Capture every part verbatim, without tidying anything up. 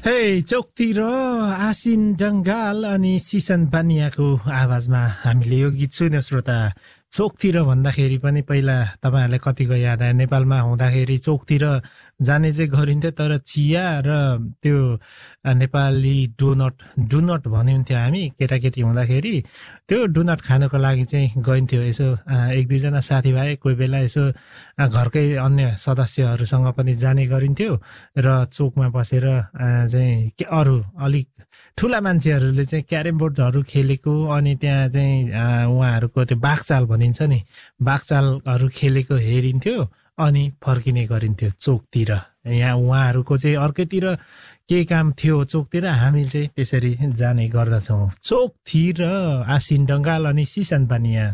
हे चोकतिर आसिन जङ्गाल अनि सिसन बानियाको आवाजमा हामीले यो गीत सुन्यौं श्रोता। चोकतिर भन्दाखेरि पनि पहिला तपाईहरुलाई कतिको याद आयो? नेपालमा हुँदाखेरि चोकतिर जाने चाहिँ गरिन्थ्यो, तर चिया र त्यो नेपाली डोनट डुनट भन्नुहुन्थ्यो हामी केटाकेटी हुँदाखेरि। त्यो डुनट खानको लागि चाहिँ गइन्थ्यो। यसो एक दुईजना साथीभाइ, कोही बेला यसो घरकै अन्य सदस्यहरूसँग पनि जाने गरिन्थ्यो र चोकमा बसेर चाहिँ अरू अलिक ठुला मान्छेहरूले चाहिँ क्यारम बोर्डहरू खेलेको, अनि त्यहाँ चाहिँ उहाँहरूको त्यो बाघचाल भनिन्छ नि, बाघचालहरू खेलेको हेरिन्थ्यो अनि फर्किने गरिन्थ्यो चोकतिर। यहाँ उहाँहरूको चाहिँ अर्कैतिर के काम थियो चोकतिर, हामी चाहिँ त्यसरी जाने गर्दछौँ। चोकतिर आसिन डङ्गाल अनि सिसन बानिया।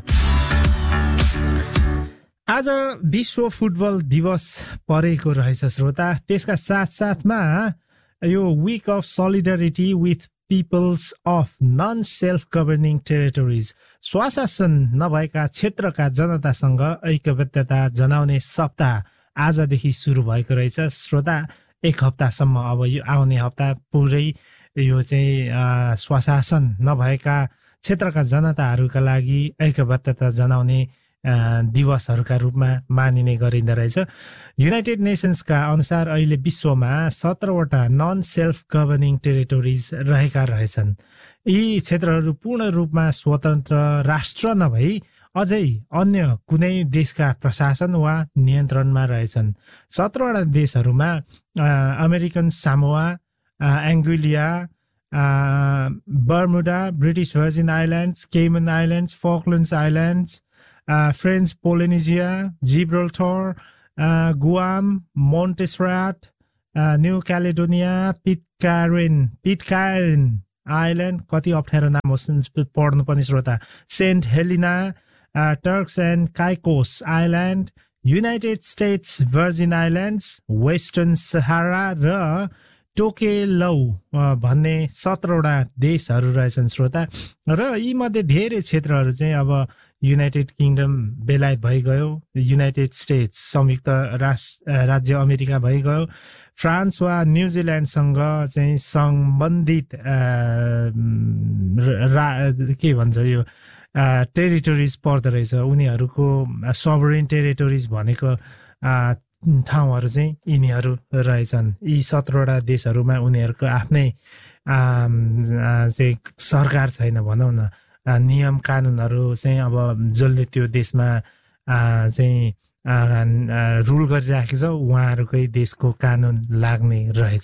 आज विश्व फुटबल दिवस परेको रहेछ श्रोता। त्यसका साथसाथमा यो week of solidarity with people's of non self governing टेरिटोरिज, स्वशासन नभएका क्षेत्रका जनतासँग ऐक्यबद्धता जनाउने सप्ताह आजदेखि सुरु भएको रहेछ श्रोता। एक हप्तासम्म, अब यो आउने हप्ता पुरै यो चाहिँ स्वशासन नभएका क्षेत्रका जनताहरूका लागि ऐक्यबद्धता जनाउने दिवसहरूका रूपमा मानिने गरिँदो रहेछ। युनाइटेड नेसन्सका अनुसार अहिले विश्वमा सत्रवटा नन सेल्फ गभर्निङ टेरिटोरिज रहेका रहेछन्। यी क्षेत्रहरू पूर्ण रूपमा स्वतन्त्र राष्ट्र नभई अझै अन्य कुनै देशका प्रशासन वा नियन्त्रणमा रहेछन्। सत्रवटा देशहरूमा American Samoa, एङ्गुलिया, Bermuda, British virgin islands, केमन islands, फकल्यान्ड्स islands, French पोलिनेसिया, Gibraltar, Guam, मोन्टेसराट, new Caledonia, पिटकारेन पिटकारेन island, कति अप्ठ्यारो नाम हो पढ्नु पनि श्रोता, saint Helena, Turks and काइकोस island, United states virgin islands, western सहारा र टोकेलौ भन्ने सत्रवटा देशहरू रहेछन् श्रोता। र यी मध्ये धेरै क्षेत्रहरू चाहिँ अब युनाइटेड किङडम बेलायत भइगयो, युनाइटेड स्टेट्स संयुक्त राष्ट्र राज्य अमेरिका भइगयो, फ्रान्स वा न्युजिल्यान्डसँग चाहिँ सम्बन्धित के भन्छ यो टेरिटोरिज पर्दो रहेछ। उनीहरूको सबरेन टेरिटोरिज भनेको ठाउँहरू चाहिँ यिनीहरू रहेछन्। यी सत्रवटा देशहरूमा उनीहरूको आफ्नै चाहिँ सरकार छैन भनौँ न, नियम कानुनहरू चाहिँ अब जसले त्यो देशमा चाहिँ रुल गरिराखेको छ उहाँहरूकै देशको कानुन लाग्ने रहेछ।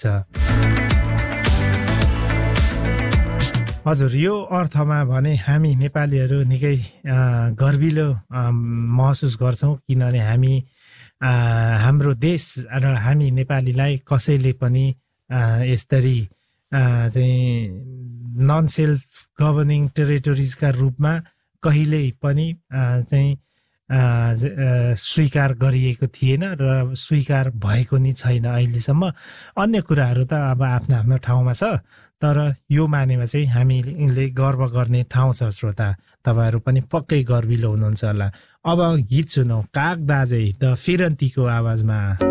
हजुर, यो अर्थमा भने हामी नेपालीहरू निकै गर्विलो महसुस गर्छौँ, किनभने हामी हाम्रो देश र हामी नेपालीलाई कसैले पनि यसरी चाहिँ नन सेल्फ गभर्निङ टेरिटोरिजका रूपमा कहिल्यै पनि चाहिँ स्वीकार गरिएको थिएन र स्वीकार भएको नि छैन अहिलेसम्म। अन्य कुराहरू त अब आफ्नो आफ्नो ठाउँमा छ, तर यो मानेमा चाहिँ हामीले गर्व गर्ने ठाउँ छ श्रोता। तपाईँहरू पनि पक्कै गर्विलो हुनुहुन्छ होला। अब गीत सुनौ काग दाजै द फिरन्तीको आवाजमा।